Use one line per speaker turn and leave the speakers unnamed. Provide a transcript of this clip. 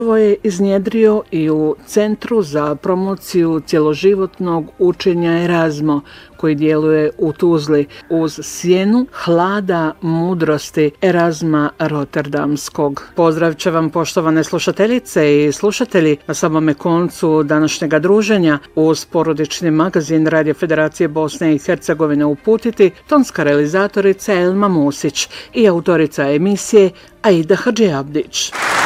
Ovo je iznjedrio i u Centru za promociju cjeloživotnog učenja Erasmo, koji djeluje u Tuzli uz sjenu hlada mudrosti Erasma Rotterdamskog. Pozdrav će vam, poštovane slušateljice i slušatelji, na samome koncu današnjega druženja uz porodični magazin Radio Federacije Bosne i Hercegovine uputiti tonska realizatorica Elma Musić i autorica emisije Aida Hadžiabdić.